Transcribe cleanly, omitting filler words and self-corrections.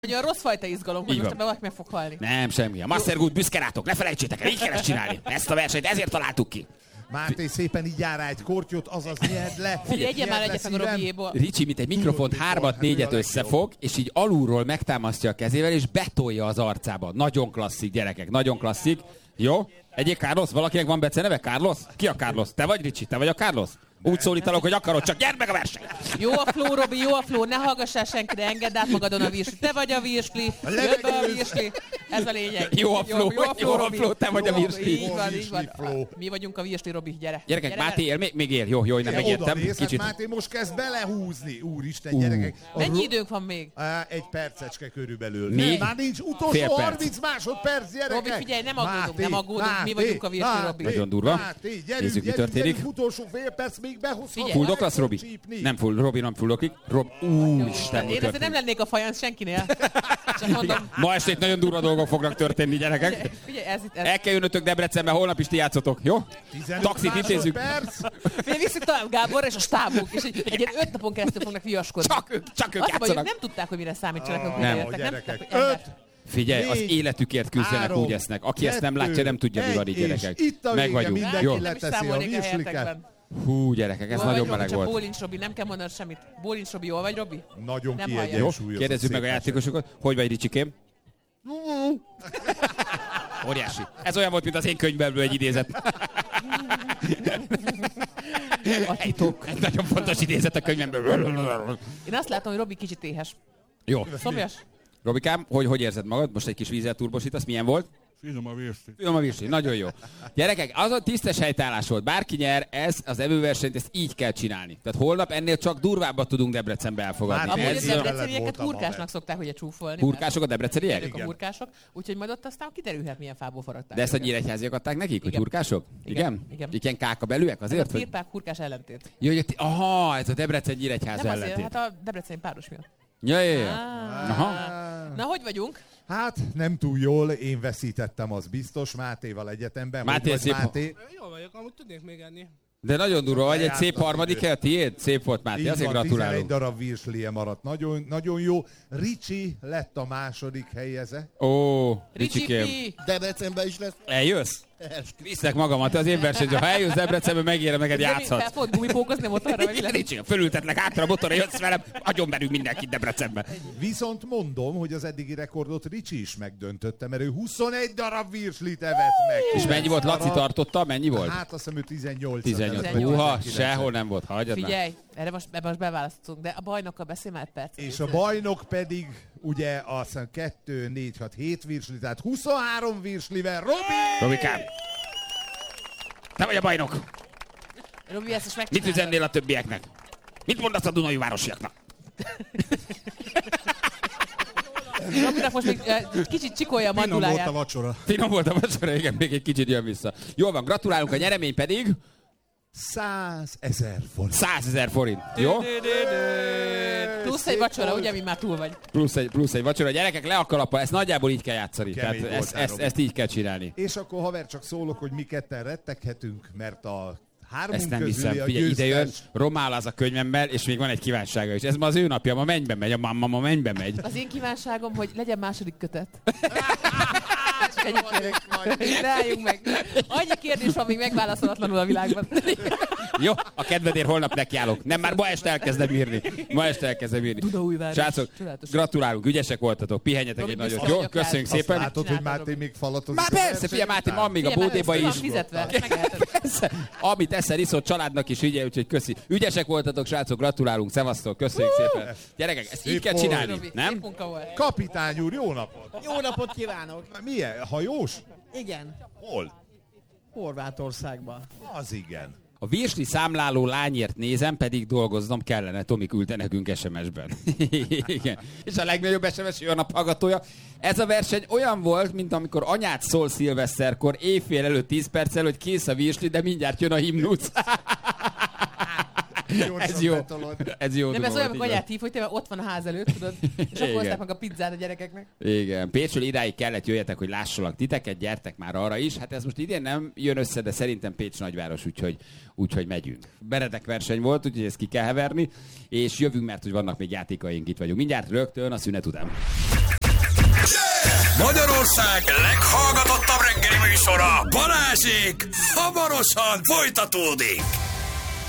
Hogy a rossz fajta izgalom, hogy most ebben valaki meg fog halni. Nem, semmi. A Mastergood büszke rátok, ne felejtsétek el, így kell ezt csinálni. Ezt a versenyt ezért találtuk ki. Máté szépen így jár rá egy kortyot, azaz nyerd le. Egyen már egyet meg a Robiéból. Ricsi, mint egy mikrofont 3-4-et összefog, és így alulról megtámasztja a kezével, és betolja az arcába. Nagyon klasszik, gyerekek, nagyon klasszik. Jó? Egyéb Carlos, valakinek van beceneve? Carlos? Ki a Carlos? Te vagy, Ricsi? Te vagy a Carlos? Úgy szólítalak, hogy akarod, csak gyerd meg a versenyt! Jó a flow, Robi, jó a flow, ne hallgassál senkire, engedd át magadon a virsli. Te vagy a virsli, jön be a virsli. Ez a lényeg. Jó a flow, te vagy a virsli. Így van. Mi vagyunk a virsli, Robi, gyere. Gyerekek, Máté él, még él. Jó, nem megértem. Kicsit. Máté most kezd belehúzni. Úristen, gyerekek. Mennyi időnk van még? Egy percecske körülbelül. Még? Már nincs utolsó 30 másodperc, gyerekek. Robi, figyelj, nem aggódunk, mi vagyunk a virsli, Robi. Nagyon durva. Nézzük, mi történik. Utolsó fél perc, még behozható. Fulldok lesz, Robi? Nem full, Robi nem fulldoklik. Úristen, én azért nem lennék a fajansz senkinél. Csak mondom. Ma estét nagyon durva dolgok fognak történni, gyerekek. Figyelj, ez. El kell jönnötök Debrecenbe, holnap is ti játszotok, jó? Taxit intézzük. Visszük tovább Gábor és a stábuk, és egy ilyen 5 napon keresztül fognak viaskodni. Csak ők játszanak. Nem tudták, hogy mire számítsanak. Nem. Figyelj, az életükért küzdenek, úgy esznek. Aki ezt nem látja, nem tudja, mi van így, gyerekek. Meg vagyunk. Jó. Nem is számolnék a helyetekben. Hú, gyerekek, ez nagyon meleg volt. Bólincs, Robi, nem kell mondanod semmit. Bólincs, Robi, jól vagy, Robi? Nagyon kiegyensúlyozott. Kérdezzük meg a játékosokat. Hogy vagy, Ricsikém? Óriási. Ez olyan volt, mint az én könyvemből egy idézet. A titok. Egy nagyon fontos idézet a könyvemből. Én azt látom, hogy Robi kicsit éhes. Jó. Szomjas? Robikám, hogy érzed magad? Most egy kis vízzel turbosítasz, milyen volt? Finom a virsli, nagyon jó. Gyerekek, az a tisztes helytállás volt. Bárki nyer, ez az evőversenyt, ezt így kell csinálni. Tehát holnap ennél csak durvábbat tudunk Debrecenbe elfogadni. Amúgy a debrecenieket hurkásnak szokták ugye csúfolni. Hurkások a debreceniek? Igen. A hurkások, úgyhogy majd ott aztán kiderülhet, milyen fából faragták. De ezt a nyíregyháziak adták nekik, hogy hurkások? Igen? Ilyen kákabelűek azért? Ez a firpák hurkás ellentét. Jó, aha, ez a Debrecen Nyíregyháza ellentét. Nem azért, hát a debreceni páros miatt. Ja. Aha. Na, hogy vagyunk? Hát nem túl jól, én veszítettem, az biztos, Mátéval egyetemben. Máté, szép. Máté? Jól vagyok, amúgy tudnék még enni. De nagyon durva vagy, egy szép harmadik hely, tiéd? Szép volt, Máté, azért gratulálunk. 11 darab virslie maradt, nagyon jó. Ricsi lett a második helyeze. Ó, Ricsikém. Debrecenben is lesz. Eljössz? Viszlek magamat, az én versenyző. Ha eljössz Debrecenbe, megérem, neked játszhatsz. Fel fogod gumipókozni motorra, vagy mi Ricsikém, fölültetlek átra a motorra, jössz velem, agyon belül mindenkit Debrecenbe. Viszont mondom, hogy az eddigi rekordot Ricsi is megdöntötte, mert ő 21 darab virslit evett meg. És mennyi volt? Laci tartotta? Mennyi volt? Hát azt hiszem, ő 18. 18. Húha, sehol nem volt, hagyjad már. Figyelj, ebben most beválasztunk, de a bajnokkal beszélj már egy perc. És a bajnok pedig ugye azt hiszem 2, 4, 6, 7 virsli, tehát 23 virslivel. Robikám! Te vagy a bajnok! Robi, ezt is mit üzennél a többieknek? Mit mondasz a Dunai városiaknak? Robinak most még kicsit csikolja a manduláját. Finom volt a vacsora, igen, még egy kicsit jön vissza. Jól van, gratulálunk, a nyeremény pedig... 100 000 forint. 100 000 forint, jó? Plusz egy vacsora, ugye, mi már túl vagy. Plusz egy vacsora. Gyerekek, le a kalappa, ezt nagyjából így kell játszani. Tehát ezt így kell csinálni. És akkor haver, csak szólok, hogy mi ketten retteghetünk, mert a ezt nem hiszem, figyelj, ide jön, romál az a könyvemmel, és még van egy kívánsága is. Ez ma az ő napja, ma mennybe megy, a mamma mennybe megy. Az én kívánságom, hogy legyen második kötet. Rájunk meg. Annyi kérdés van még megválaszolatlanul a világban. Jó, a kedvedért holnap nekiállok. Nem, már ma este elkezdem írni. Srácok, gratulálunk, ügyesek voltatok, pihenjetek egy nagyot. Jó, köszönjük szépen. Látod, hogy Máté még falatozik. Már persze, figyelj, Máté, van még a bódéba is. Persze, amit eszel, iszod családnak is, ügyel, úgyhogy köszi. Ügyesek voltatok, srácok, gratulálunk, szevasztok, köszönjük szépen. Gyerekek, ezt így kell csinálni, nem? Kapitány úr, jó napot! Jó napot kívánok! Milyen? Hajós? Igen. Hol? Horvátországban. Az igen. A virsli számláló lányért nézem, pedig dolgoznom kellene. Tomi küldte nekünk SMS-ben. Igen. És a legnagyobb SMS jön a hallgatója. Ez a verseny olyan volt, mint amikor anyát szól szilveszterkor, éjfél előtt 10 perccel, hogy kész a virsli, de mindjárt jön a himnusz. Ez jó. Ez jó. Nem, ez tudom, olyan, hogy amikor anyát hív, hogy te ott van a ház előtt, tudod, és akkor hozták meg a pizzát a gyerekeknek. Igen, Pécsről idáig kellett jöjjetek, hogy lássalak titeket, gyertek már arra is. Hát ez most idén nem jön össze, de szerintem Pécs nagyváros, úgyhogy megyünk. Beredek verseny volt, úgyhogy ezt ki kell heverni, és jövünk, mert hogy vannak még játékaink, itt vagyunk. Mindjárt rögtön a szünet után. Magyarország leghallgatottabb reggeli műsora, Balázsék, hamarosan folytatódik.